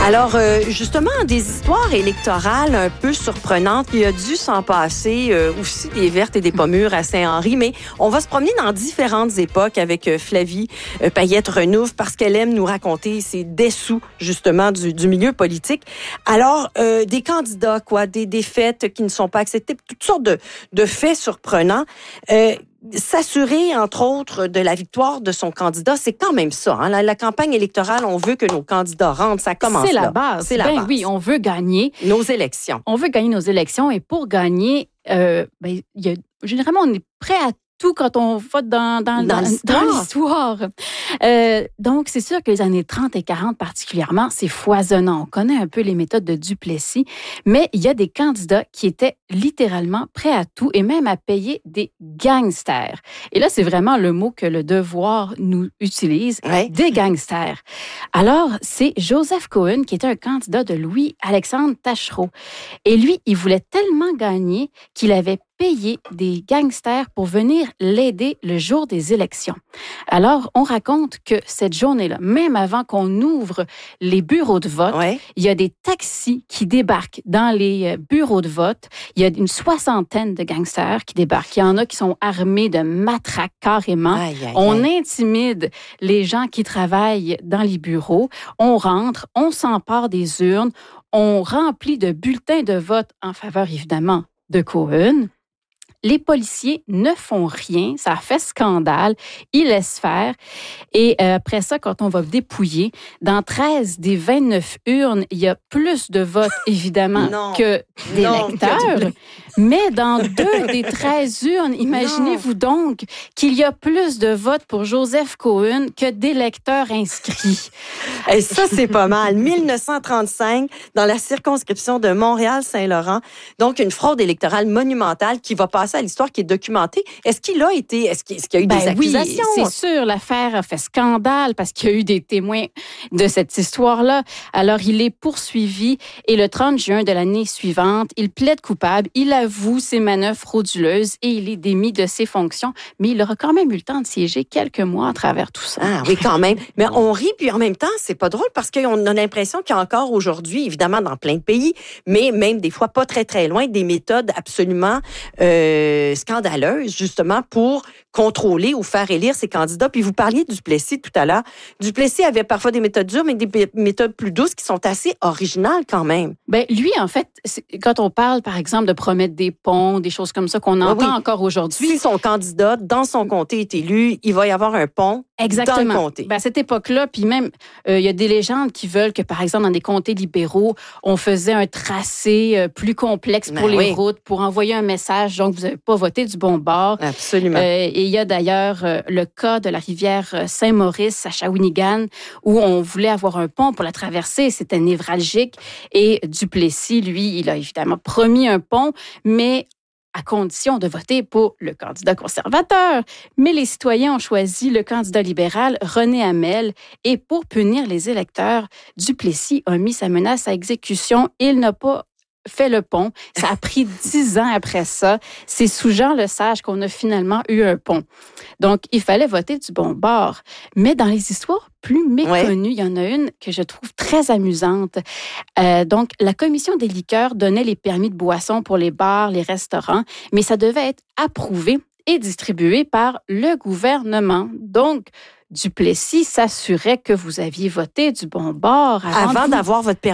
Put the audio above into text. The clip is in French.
Alors, justement, des histoires électorales un peu surprenantes. Il a dû s'en passer aussi des vertes et des pas mûres à Saint-Henri, mais on va se promener dans différentes époques avec Flavie Payette-Renouf parce qu'elle aime nous raconter ses dessous, justement, du milieu politique. Alors, des candidats, des défaites qui ne sont pas acceptées, toutes sortes de faits surprenants. S'assurer, entre autres, de la victoire de son candidat, c'est quand même ça. Hein? La campagne électorale, on veut que nos candidats rentrent. Ça commence là. C'est la base. C'est la base. Oui, on veut gagner. Nos élections. On veut gagner nos élections. Et pour gagner, généralement, on est prêt à tout quand on vote dans l'histoire. Donc, c'est sûr que les années 30 et 40 particulièrement, c'est foisonnant. On connaît un peu les méthodes de Duplessis, mais il y a des candidats qui étaient littéralement prêts à tout et même à payer des gangsters. Et là, c'est vraiment le mot que le Devoir nous utilise, des gangsters. Alors, c'est Joseph Cohen qui était un candidat de Louis-Alexandre Taschereau. Et lui, il voulait tellement gagner qu'il avait payé des gangsters pour venir l'aider le jour des élections. Alors, on raconte que cette journée-là, même avant qu'on ouvre les bureaux de vote, il y a des taxis qui débarquent dans les bureaux de vote. Il y a une soixantaine de gangsters qui débarquent. Il y en a qui sont armés de matraques carrément. On intimide les gens qui travaillent dans les bureaux. On rentre, on s'empare des urnes, on remplit de bulletins de vote en faveur, évidemment, de Cohen. Les policiers ne font rien, ça fait scandale, ils laissent faire. Et après ça, quand on va dépouiller, dans 13 des 29 urnes, il y a plus de votes, évidemment, que d'électeurs. Mais dans 2 des 13 urnes, imaginez-vous donc qu'il y a plus de votes pour Joseph Cohen que d'électeurs inscrits. Et ça, c'est pas mal. 1935, dans la circonscription de Montréal-Saint-Laurent, donc une fraude électorale monumentale qui va passer à l'histoire, qui est documentée. Est-ce qu'il y a eu des accusations? Oui, c'est sûr. L'affaire a fait scandale parce qu'il y a eu des témoins de cette histoire-là. Alors, il est poursuivi et le 30 juin de l'année suivante, il plaide coupable, il avoue ses manœuvres frauduleuses et il est démis de ses fonctions. Mais il aura quand même eu le temps de siéger quelques mois à travers tout ça. Ah oui, quand même. Mais on rit, puis en même temps, c'est pas drôle parce qu'on a l'impression qu'il y a encore aujourd'hui, évidemment, dans plein de pays, mais même des fois pas très, très loin, des méthodes absolument scandaleuse, justement, pour contrôler ou faire élire ses candidats. Puis vous parliez de Duplessis tout à l'heure. Duplessis avait parfois des méthodes dures, mais des méthodes plus douces qui sont assez originales quand même. Bien, lui, en fait, quand on parle, par exemple, de promettre des ponts, des choses comme ça qu'on entend encore aujourd'hui. Si son candidat, dans son comté, est élu, il va y avoir un pont dans le comté. Ben, à cette époque-là, puis même, il y a des légendes qui veulent que, par exemple, dans des comtés libéraux, on faisait un tracé plus complexe pour les routes, pour envoyer un message, donc vous n'avez pas voté du bon bord. Absolument. Et il y a d'ailleurs le cas de la rivière Saint-Maurice à Shawinigan, où on voulait avoir un pont pour la traverser. C'était névralgique. Et Duplessis, lui, il a évidemment promis un pont, mais à condition de voter pour le candidat conservateur. Mais les citoyens ont choisi le candidat libéral, René Hamel, et pour punir les électeurs, Duplessis a mis sa menace à exécution. Il n'a pas fait le pont. Ça a pris 10 ans après ça. C'est sous Jean Lesage qu'on a finalement eu un pont. Donc, il fallait voter du bon bord. Mais dans les histoires plus méconnues, il y en a une que je trouve très amusante. Donc, la commission des liqueurs donnait les permis de boissons pour les bars, les restaurants, mais ça devait être approuvé et distribué par le gouvernement. Donc, Duplessis s'assurait que vous aviez voté du bon bord avant d'avoir votre permis.